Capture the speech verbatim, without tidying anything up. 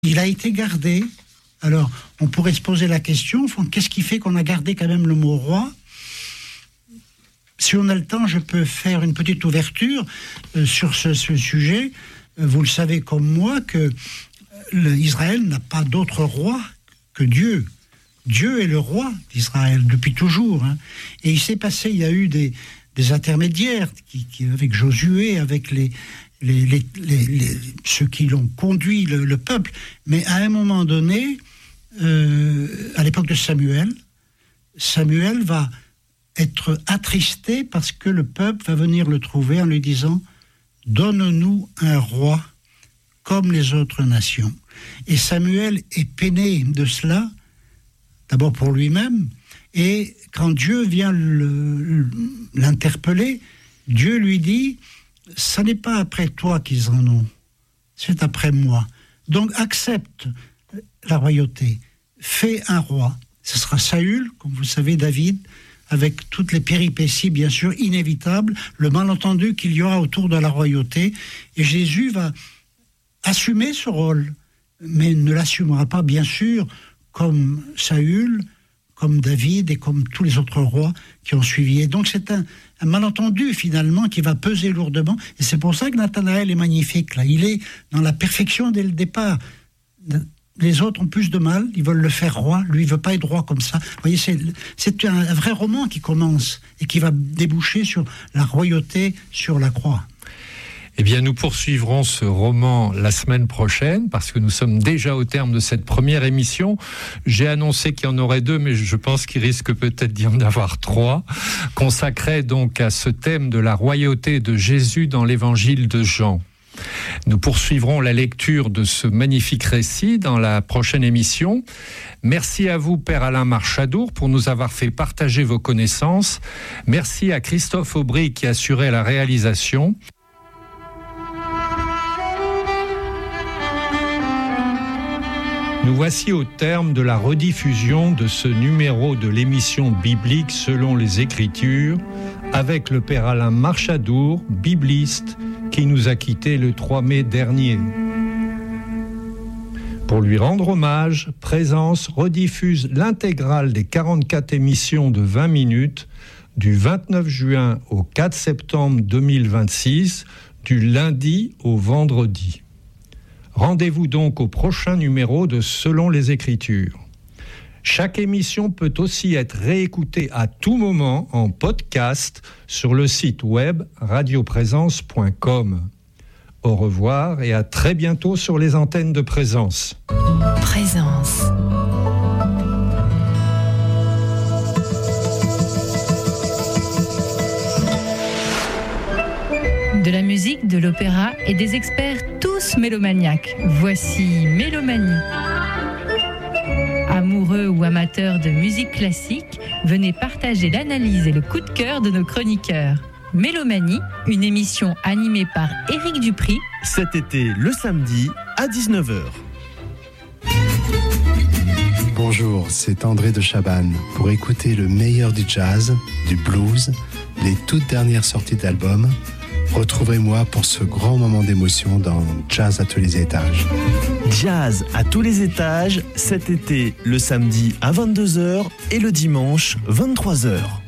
Il a été gardé. Alors, on pourrait se poser la question, qu'est-ce qui fait qu'on a gardé quand même le mot roi ? Si on a le temps, je peux faire une petite ouverture euh, sur ce, ce sujet. Euh, vous le savez comme moi que le, Israël n'a pas d'autre roi que Dieu. Dieu est le roi d'Israël depuis toujours. Hein. Et il s'est passé, il y a eu des, des intermédiaires qui, qui, avec Josué, avec les, les, les, les, les, ceux qui l'ont conduit, le, le peuple. Mais à un moment donné, euh, à l'époque de Samuel, Samuel va être attristé parce que le peuple va venir le trouver en lui disant « Donne-nous un roi comme les autres nations ». Et Samuel est peiné de cela, d'abord pour lui-même, et quand Dieu vient le, l'interpeller, Dieu lui dit « Ce n'est pas après toi qu'ils en ont, c'est après moi. Donc accepte la royauté, fais un roi. Ce sera Saül, comme vous savez, David, avec toutes les péripéties, bien sûr, inévitables, le malentendu qu'il y aura autour de la royauté. Et Jésus va assumer ce rôle, mais ne l'assumera pas, bien sûr, comme Saül, comme David et comme tous les autres rois qui ont suivi. Et donc c'est un, un malentendu, finalement, qui va peser lourdement. Et c'est pour ça que Nathanaël est magnifique, là. Il est dans la perfection dès le départ. Les autres ont plus de mal, ils veulent le faire roi, lui il veut pas être roi comme ça. Vous voyez, c'est, c'est un, un vrai roman qui commence et qui va déboucher sur la royauté sur la croix. Eh bien, nous poursuivrons ce roman la semaine prochaine, parce que nous sommes déjà au terme de cette première émission. J'ai annoncé qu'il y en aurait deux, mais je pense qu'il risque peut-être d'y en avoir trois, consacrés donc à ce thème de la royauté de Jésus dans l'évangile de Jean. Nous poursuivrons la lecture de ce magnifique récit dans la prochaine émission. Merci à vous, Père Alain Marchadour, pour nous avoir fait partager vos connaissances. Merci à Christophe Aubry qui assurait la réalisation. Nous voici au terme de la rediffusion de ce numéro de l'émission biblique selon les Écritures, avec le Père Alain Marchadour, bibliste, qui nous a quittés le trois mai dernier. Pour lui rendre hommage, Présence rediffuse l'intégrale des quarante-quatre émissions de vingt minutes du vingt-neuf juin au quatre septembre deux mille vingt-six, du lundi au vendredi. Rendez-vous donc au prochain numéro de Selon les Écritures. Chaque émission peut aussi être réécoutée à tout moment en podcast sur le site web radio présence point com. Au revoir et à très bientôt sur les antennes de Présence. Présence. De la musique, de l'opéra et des experts tous mélomaniaques. Voici Mélomanie. Amoureux ou amateurs de musique classique, venez partager l'analyse et le coup de cœur de nos chroniqueurs. Mélomanie, une émission animée par Éric Dupri. Cet été, le samedi, à dix-neuf heures. Bonjour, c'est André de Chabannes. Pour écouter le meilleur du jazz, du blues, les toutes dernières sorties d'albums, retrouvez-moi pour ce grand moment d'émotion dans Jazz à tous les étages. Jazz à tous les étages, cet été, le samedi à vingt-deux heures et le dimanche vingt-trois heures.